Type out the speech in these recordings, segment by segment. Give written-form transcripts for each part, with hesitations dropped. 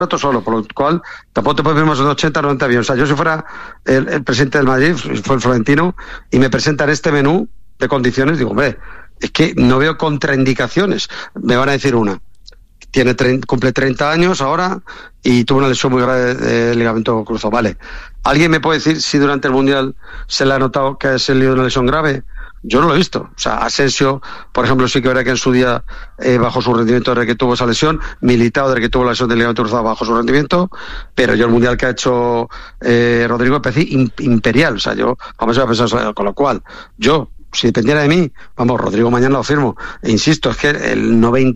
contrato solo, por lo cual tampoco te puedes pedir más de 80, 90 millones. O sea, yo si fuera el presidente del Madrid, fue el Florentino, y me presentan este menú de condiciones, digo, hombre, es que no veo contraindicaciones. Me van a decir una. Cumple 30 años ahora y tuvo una lesión muy grave de ligamento cruzado. Vale. ¿Alguien me puede decir si durante el Mundial se le ha notado que ha salido una lesión grave? Yo no lo he visto. O sea, Asensio, por ejemplo, sí que verá que en su día bajó su rendimiento desde que tuvo esa lesión. Militao, desde que tuvo la lesión del ligamento cruzado, bajó su rendimiento. Pero yo el Mundial que ha hecho Rodrigo me parece imperial. O sea, yo vamos a pensar, con lo cual, si dependiera de mí, vamos, Rodrigo mañana lo firmo. E insisto, es que el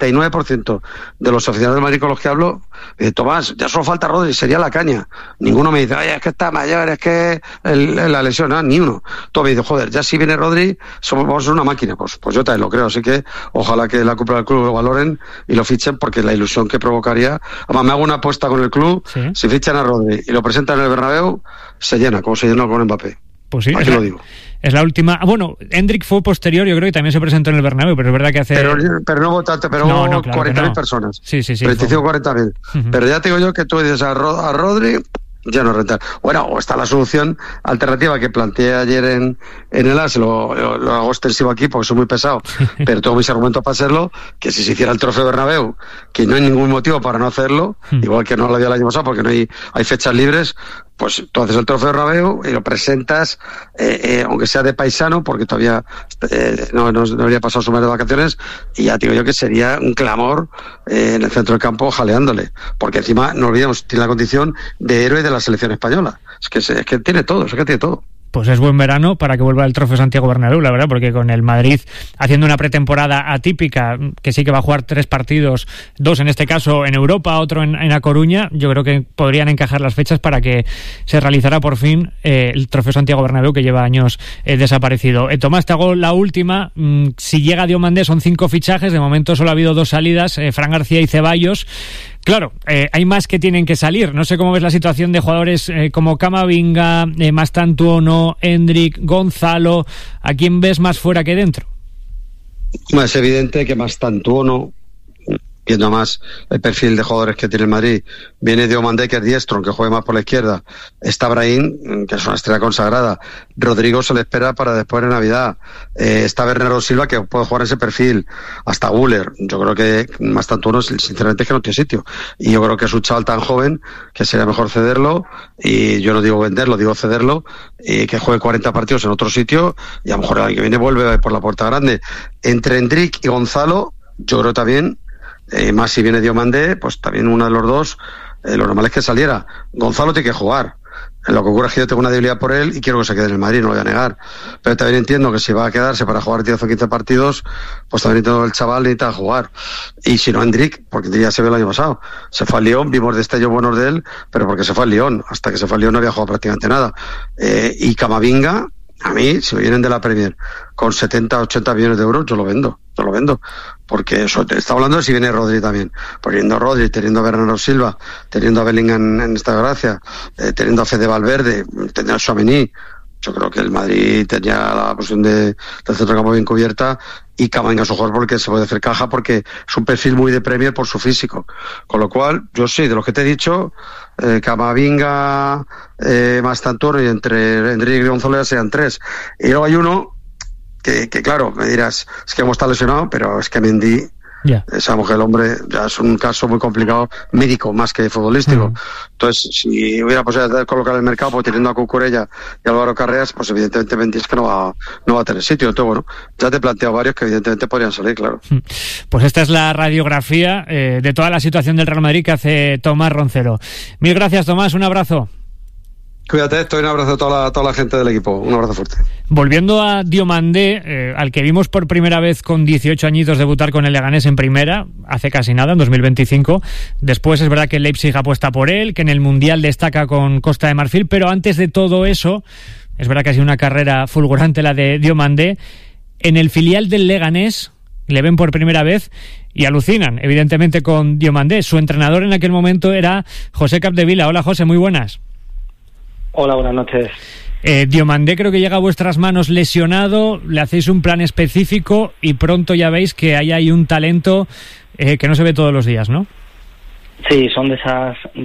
99% de los aficionados del Madrid con los que hablo, Tomás, ya solo falta Rodri, sería la caña. Ninguno me dice, oye, es que está mayor, es que la lesión, ni uno. Todo me dice, joder, ya si viene Rodri, vamos a ser una máquina. Pues yo también lo creo, así que ojalá que la cúpula del club lo valoren y lo fichen, porque la ilusión que provocaría. Además, me hago una apuesta con el club, ¿sí? Si fichan a Rodri y lo presentan en el Bernabéu, se llena, como se llenó con Mbappé. Pues sí, aquí lo digo. Es la última. Bueno, Hendrik fue posterior, yo creo que también se presentó en el Bernabéu, pero es verdad que hace... Pero no hubo tanto, pero no, hubo claro 40.000 personas. Sí. 40.000. Uh-huh. Pero ya te digo yo que tú dices a Rodri, ya no rentar. Bueno, o está la solución alternativa que planteé ayer en el AS, lo hago extensivo aquí porque soy muy pesado, pero tengo mis argumentos para hacerlo, que si se hiciera el Trofeo Bernabéu, que no hay ningún motivo para no hacerlo, igual que no lo había el año pasado porque no hay fechas libres, pues tú haces el Trofeo Bernabéu y lo presentas, aunque sea de paisano, porque todavía no habría pasado su mes de vacaciones, y ya digo yo que sería un clamor en el centro del campo jaleándole, porque encima, no olvidemos, tiene la condición de héroe de la selección española. Es que tiene todo, tiene todo. Pues es buen verano para que vuelva el Trofeo Santiago Bernabéu, la verdad, porque con el Madrid haciendo una pretemporada atípica, que sí que va a jugar 3 partidos, 2 en este caso en Europa, otro en A Coruña, yo creo que podrían encajar las fechas para que se realizara por fin el Trofeo Santiago Bernabéu, que lleva años desaparecido. Tomás, te hago la última. Si llega Diomandé, son 5 fichajes, de momento solo ha habido 2 salidas, Fran García y Ceballos. Claro, hay más que tienen que salir. No sé cómo ves la situación de jugadores como Camavinga, Mastantuono, Hendrik, Gonzalo. ¿A quién ves más fuera que dentro? Es evidente que Mastantuono, viendo más el perfil de jugadores que tiene el Madrid, viene Diomandé, que es diestro, aunque juegue más por la izquierda. Está Brahim, que es una estrella consagrada. Rodrigo se le espera para después de Navidad. Está Bernardo Silva, que puede jugar ese perfil. Hasta Güler. Yo creo que Mastantuono, sinceramente, es que no tiene sitio. Y yo creo que es un chaval tan joven que sería mejor cederlo. Y yo no digo venderlo, digo cederlo. Y que juegue 40 partidos en otro sitio. Y a lo mejor el año que viene vuelve por la puerta grande. Entre Hendrik y Gonzalo, yo creo también, más si viene Diomandé, pues también uno de los dos, lo normal es que saliera. Gonzalo tiene que jugar. Lo que ocurre es que yo tengo una debilidad por él y quiero que se quede en el Madrid, no lo voy a negar. Pero también entiendo que si va a quedarse para jugar 10 o 15 partidos, pues también entiendo que el chaval necesita jugar. Y si no, Hendrik, porque ya se ve el año pasado. Se fue al Lyon, vimos destellos buenos de él, pero porque se fue al Lyon. Hasta que se fue al Lyon no había jugado prácticamente nada. Y Camavinga, a mí, si vienen de la Premier con 70, 80 millones de euros, yo lo vendo. Porque eso está hablando de si viene Rodri también. Poniendo a Rodri, teniendo a Bernardo Silva, teniendo a Bellingham en esta gracia, teniendo a Fede Valverde, teniendo a Tchouaméni. Yo creo que el Madrid tenía la posición del centrocampo bien cubierta, y Camavinga es un jugador porque se puede hacer caja, porque es un perfil muy de Premier por su físico. Con lo cual, yo sí, de los que te he dicho, Camavinga, Mastantuono, y entre Hendrik y Gonzalo ya sean 3. Y luego hay uno que claro, me dirás, es que hemos estado lesionado, pero es que Mendy, esa mujer, el hombre, ya es un caso muy complicado, médico más que futbolístico. Entonces, si hubiera posibilidad de colocar el mercado, pues teniendo a Cucurella y Álvaro Carreras, pues evidentemente Mendy es que no va a tener sitio. Entonces, bueno, ya te he planteado varios que evidentemente podrían salir, claro. Pues esta es la radiografía de toda la situación del Real Madrid que hace Tomás Roncero. Mil gracias, Tomás, un abrazo. Cuídate, esto, y un abrazo a toda la gente del equipo. Un abrazo fuerte. Volviendo a Diomandé, al que vimos por primera vez con 18 añitos debutar con el Leganés en primera, hace casi nada, en 2025. Después es verdad que el Leipzig apuesta por él, que en el Mundial destaca con Costa de Marfil, pero antes de todo eso, es verdad que ha sido una carrera fulgurante la de Diomandé. En el filial del Leganés le ven por primera vez y alucinan, evidentemente, con Diomandé. Su entrenador en aquel momento era José Capdevila. Hola, José, muy buenas. Hola, buenas noches. Diomandé creo que llega a vuestras manos lesionado, le hacéis un plan específico y pronto ya veis que ahí hay un talento que no se ve todos los días, ¿no? Sí, son de esas